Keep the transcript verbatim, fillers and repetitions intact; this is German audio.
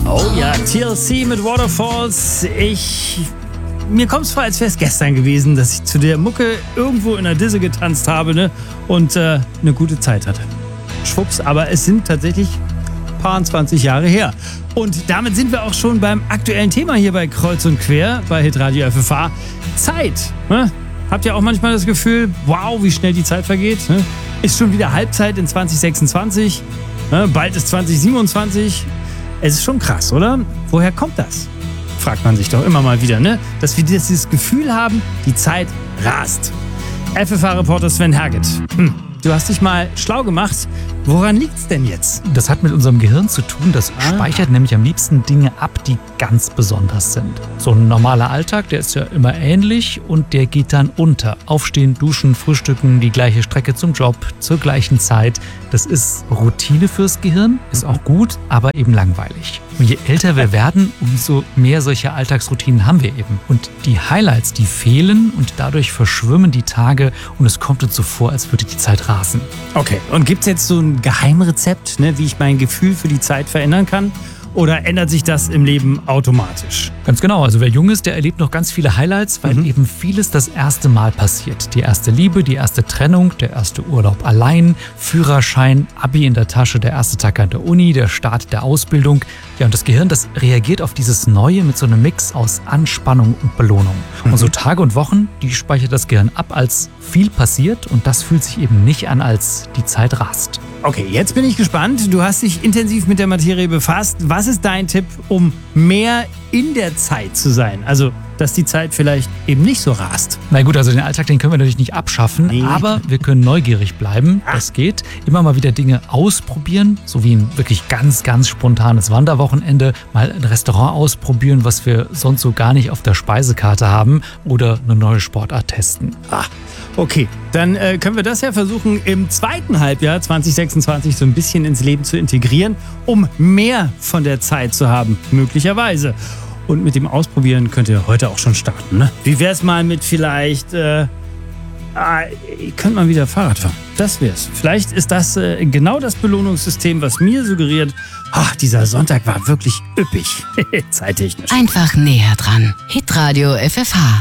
Oh ja, T L C mit Waterfalls. Ich... Mir kommt es vor, als wäre es gestern gewesen, dass ich zu der Mucke irgendwo in der Disse getanzt habe, ne? Und äh, eine gute Zeit hatte. Schwupps, aber es sind tatsächlich paar zwanzig Jahre her. Und damit sind wir auch schon beim aktuellen Thema hier bei Kreuz und Quer, bei Hitradio F F H. Zeit. Ne? Habt ihr auch manchmal das Gefühl, wow, wie schnell die Zeit vergeht? Ne? Ist schon wieder Halbzeit in zwanzig sechsundzwanzig. Ne? Bald ist zwanzig siebenundzwanzig. Es ist schon krass, oder? Woher kommt das? Fragt man sich doch immer mal wieder, ne? Dass wir dieses Gefühl haben, die Zeit rast. F F H-Reporter Sven Herget. Hm. Du hast dich mal schlau gemacht. Woran liegt's denn jetzt? Das hat mit unserem Gehirn zu tun. Das Ah. speichert nämlich am liebsten Dinge ab, die ganz besonders sind. So ein normaler Alltag, der ist ja immer ähnlich und der geht dann unter. Aufstehen, duschen, frühstücken, die gleiche Strecke zum Job, zur gleichen Zeit. Das ist Routine fürs Gehirn, ist auch gut, aber eben langweilig. Und je älter wir werden, umso mehr solche Alltagsroutinen haben wir eben. Und die Highlights, die fehlen und dadurch verschwimmen die Tage und es kommt uns so vor, als würde die Zeit rasen. Okay, und gibt's jetzt so ein Geheimrezept, ne, wie ich mein Gefühl für die Zeit verändern kann? Oder ändert sich das im Leben automatisch? Ganz genau, also wer jung ist, der erlebt noch ganz viele Highlights, weil Mhm. eben vieles das erste Mal passiert. Die erste Liebe, die erste Trennung, der erste Urlaub allein, Führerschein, Abi in der Tasche, der erste Tag an der Uni, der Start der Ausbildung. Ja, und das Gehirn, das reagiert auf dieses Neue mit so einem Mix aus Anspannung und Belohnung. Mhm. Und so Tage und Wochen, die speichert das Gehirn ab, als viel passiert und das fühlt sich eben nicht an, als die Zeit rast. Okay, jetzt bin ich gespannt. Du hast dich intensiv mit der Materie befasst. Was ist dein Tipp, um mehr in der Zeit zu sein? Also, dass die Zeit vielleicht eben nicht so rast. Na gut, also den Alltag, den können wir natürlich nicht abschaffen, Nee. aber wir können neugierig bleiben. Das geht. Immer mal wieder Dinge ausprobieren, so wie ein wirklich ganz, ganz spontanes Wanderwochenende. Mal ein Restaurant ausprobieren, was wir sonst so gar nicht auf der Speisekarte haben oder eine neue Sportart testen. Ah, okay. Dann äh, können wir das ja versuchen, im zweiten Halbjahr zwanzig sechsundzwanzig so ein bisschen ins Leben zu integrieren, um mehr von der Zeit zu haben, möglicherweise. Und mit dem Ausprobieren könnt ihr heute auch schon starten, ne? Wie wär's mal mit vielleicht, äh, ah, ihr könnt mal wieder Fahrrad fahren. Das wär's. Vielleicht ist das äh, genau das Belohnungssystem, was mir suggeriert, ach, dieser Sonntag war wirklich üppig. Zeittechnisch. Einfach näher dran. Hitradio F F H.